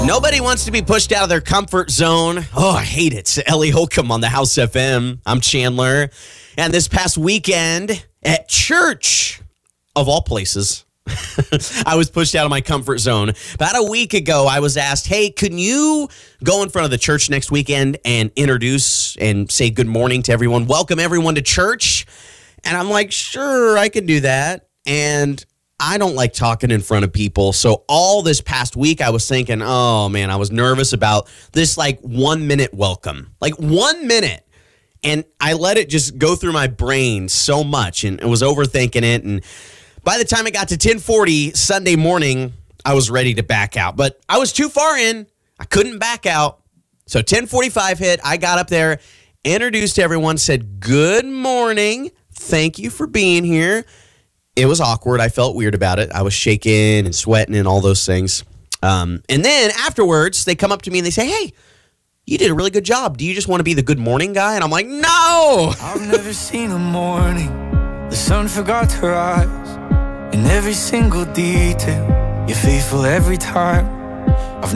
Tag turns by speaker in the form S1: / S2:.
S1: Nobody wants to be pushed out of their comfort zone. Oh, I hate it. It's Ellie Holcomb on the House FM. I'm Chandler. And this past weekend at church, of all places, I was pushed out of my comfort zone. About a week ago, I was asked, hey, can you go in front of the church next weekend and introduce and say good morning to everyone, welcome everyone to church? And I'm like, sure, I can do that. And I don't like talking in front of people. So all this past week, I was thinking, oh, man, I was nervous about this 1 minute welcome. 1 minute. And I let it just go through my brain so much and was overthinking it. And by the time it got to 10:40 Sunday morning, I was ready to back out. But I was too far in. I couldn't back out. So 10:45 hit. I got up there, introduced everyone, said, good morning. Thank you for being here. It was awkward. I felt weird about it. I was shaking and sweating and all those things. And then afterwards, they come up to me and they say, hey, you did a really good job. Do you just want to be the good morning guy? And I'm like, no.
S2: I've never seen a morning the sun forgot to rise. In every single detail, you're faithful every time.